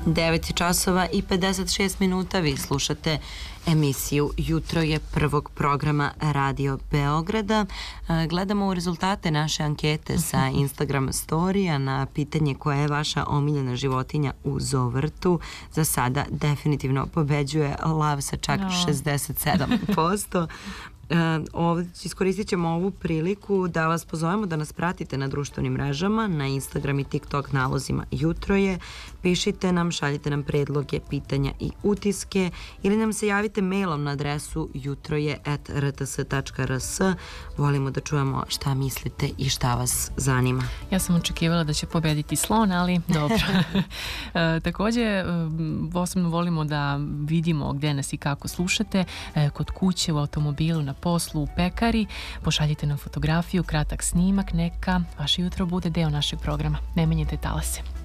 9 časova i 56 minuta. Vi slušate emisiju Jutro je prvog programa Radio Beograda. Gledamo rezultate naše ankete sa Instagram storija na pitanje koja je vaša omiljena životinja u zoovrtu. Za sada definitivno pobeđuje lav sa čak 67%. Iskoristit ćemo ovu priliku da vas pozovemo da nas pratite na društvenim mrežama, na Instagram i TikTok nalozima Jutro je. Pišite nam, šaljite nam predloge, pitanja i utiske ili nam se javite mailom na adresu jutroje@rts.rs. Volimo da čujemo šta mislite i šta vas zanima. Ja sam očekivala da će pobediti slon, ali dobro. Takođe, posebno volimo da vidimo gde nas i kako slušate, kod kuće, u automobilu, na poslu, u pekari. Pošaljite nam fotografiju, kratak snimak, neka vaše jutro bude deo našeg programa. Ne menjajte talase.